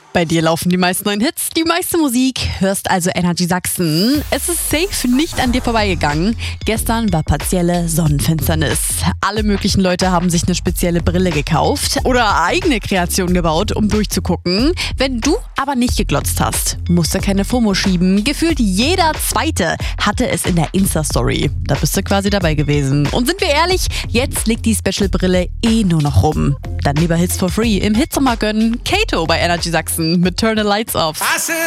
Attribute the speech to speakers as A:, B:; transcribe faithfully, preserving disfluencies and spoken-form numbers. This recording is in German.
A: Bei dir laufen die meisten neuen Hits, die meiste Musik, hörst also Energy Sachsen. Es ist safe nicht an dir vorbeigegangen. Gestern war partielle Sonnenfinsternis. Alle möglichen Leute haben sich eine spezielle Brille gekauft oder eigene Kreationen gebaut, um durchzugucken. Wenn du aber nicht geglotzt hast, musst du keine FOMO schieben. Gefühlt jeder Zweite hatte es in der Insta-Story. Da bist du quasi dabei gewesen. Und sind wir ehrlich, jetzt liegt die Special-Brille eh nur noch rum. Dann lieber Hits for free im Hitsommer gönnen. Kato bei Energy Sachsen mit Turn the Lights Off.